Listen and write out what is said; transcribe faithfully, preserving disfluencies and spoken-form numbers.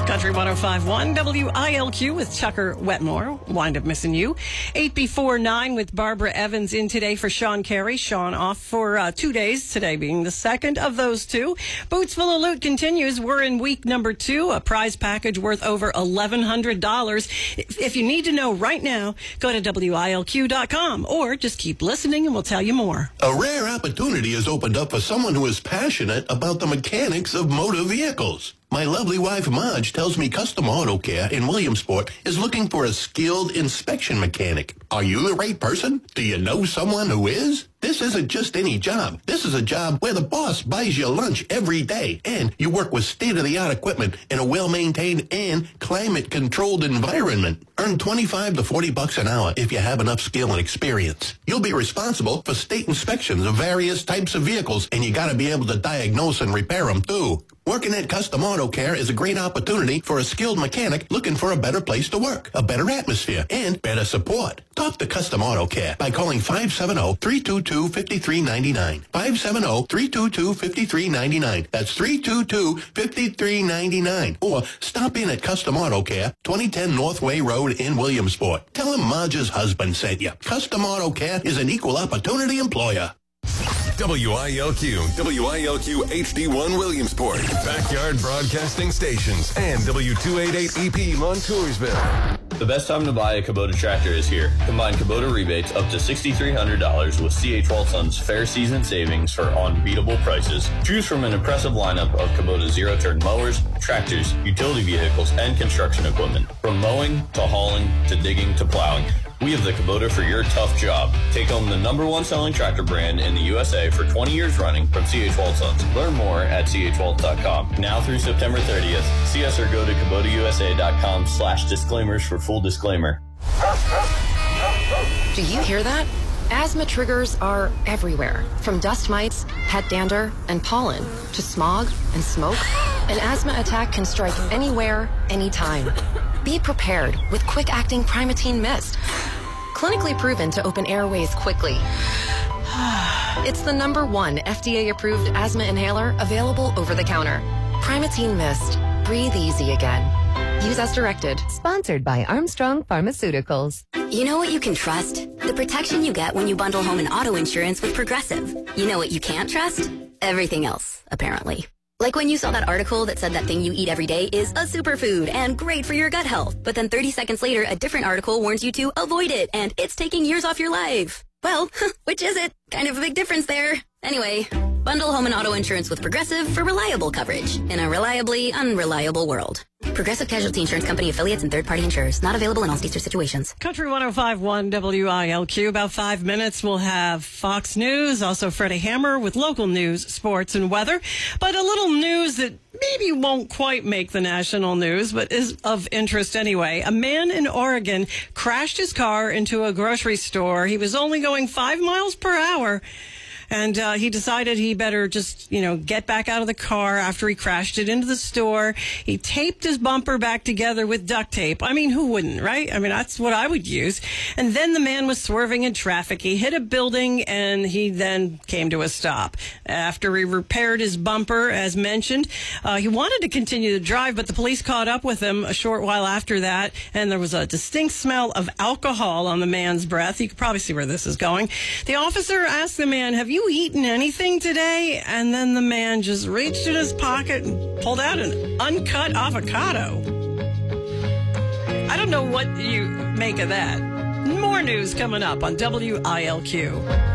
Country one oh five point one W I L Q with Tucker Wetmore. Wind up missing you. eight before nine with Barbara Evans in today for Sean Carey. Sean off for uh, two days, today being the second of those two. Boots Full of Loot continues. We're in week number two, a prize package worth over eleven hundred dollars. If, if you need to know right now, go to W I L Q dot com or just keep listening and we'll tell you more. A rare opportunity has opened up for someone who is passionate about the mechanics of motor vehicles. My lovely wife, Marge, tells me Custom Auto Care in Williamsport is looking for a skilled inspection mechanic. Are you the right person? Do you know someone who is? This isn't just any job. This is a job where the boss buys you lunch every day, and you work with state-of-the-art equipment in a well-maintained and climate-controlled environment. Earn twenty-five to forty bucks an hour if you have enough skill and experience. You'll be responsible for state inspections of various types of vehicles, and you gotta be able to diagnose and repair them, too. Working at Custom Auto Care is a great opportunity for a skilled mechanic looking for a better place to work, a better atmosphere, and better support. Talk to Custom Auto Care by calling five seven zero, three two two, five three nine nine. five seven zero, three two two, five three nine nine. That's three two two, five three nine nine. Or stop in at Custom Auto Care, twenty ten Northway Road in Williamsport. Tell him Marge's husband sent you. Custom Auto Care is an equal opportunity employer. W I L Q, W I L Q H D one Williamsport, Backyard Broadcasting Stations, and W two eighty-eight E P Montoursville. The best time to buy a Kubota tractor is here. Combine Kubota rebates up to six thousand three hundred dollars with C H Walton's Fair Season Savings for unbeatable prices. Choose from an impressive lineup of Kubota zero-turn mowers, tractors, utility vehicles, and construction equipment. From mowing to hauling to digging to plowing, we have the Kubota for your tough job. Take home the number one selling tractor brand in the U S A for twenty years running from C H Waltons. Learn more at C H Waltons dot com. Now through September thirtieth, see us or go to Kubota U S A dot com slash disclaimers for full disclaimer. Do you hear that? Asthma triggers are everywhere, from dust mites, pet dander, and pollen, to smog and smoke. An asthma attack can strike anywhere, anytime. Be prepared with quick-acting Primatene Mist. Clinically proven to open airways quickly. It's the number one F D A-approved asthma inhaler available over the counter. Primatene Mist. Breathe easy again. Use as directed. Sponsored by Armstrong Pharmaceuticals. You know what you can trust? The protection you get when you bundle home and auto insurance with Progressive. You know what you can't trust? Everything else, apparently. Like when you saw that article that said that thing you eat every day is a superfood and great for your gut health. But then thirty seconds later, a different article warns you to avoid it and it's taking years off your life. Well, which is it? Kind of a big difference there. Anyway, bundle home and auto insurance with Progressive for reliable coverage in a reliably unreliable world. Progressive Casualty Insurance Company affiliates and third-party insurers. Not available in all states or situations. Country one oh five point one W I L Q. About five minutes, we'll have Fox News, also Freddie Hammer with local news, sports, and weather. But a little news that maybe won't quite make the national news, but is of interest anyway. A man in Oregon crashed his car into a grocery store. He was only going five miles per hour. And uh, he decided he better just, you know, get back out of the car after he crashed it into the store. He taped his bumper back together with duct tape. I mean, who wouldn't, right? I mean, that's what I would use. And then the man was swerving in traffic. He hit a building, and he then came to a stop. After he repaired his bumper, as mentioned, uh, he wanted to continue to drive, but the police caught up with him a short while after that, and there was a distinct smell of alcohol on the man's breath. You could probably see where this is going. The officer asked the man, "Have you eaten anything today?" And then the man just reached in his pocket and pulled out an uncut avocado. I don't know what you make of that. More news coming up on W I L Q.